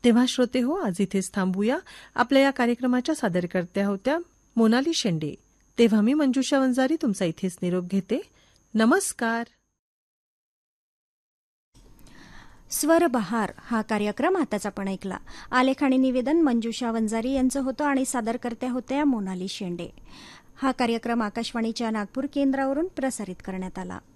तेव्हा श्रोते हो, आज इथेच थांबूया. आपल्या या कार्यक्रमाच्या सादरकर्त्या होत्या मोनाली शेंडे. तेव्हा मी मंजुषा वंजारी तुमचा इथेच निरोप घेते. नमस्कार. स्वरबहार हा कार्यक्रम आताच आपण ऐकला. आलेख आणि निवेदन मंजुषा वंजारी यांचं होतं आणि सादरकर्त्या होत्या मोनाली शेंडे. हा कार्यक्रम आकाशवाणीच्या नागपूर केंद्रावरून प्रसारित करण्यात आला.